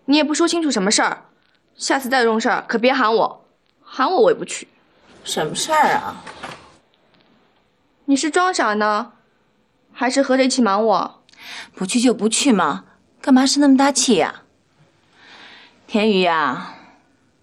你也不说清楚什么事儿，下次再有这种事儿可别喊我，喊我也不去。 什么事儿啊？ 你是装傻呢，还是合着一起瞒我？ 不去就不去嘛，干嘛生那么大气呀？田雨呀，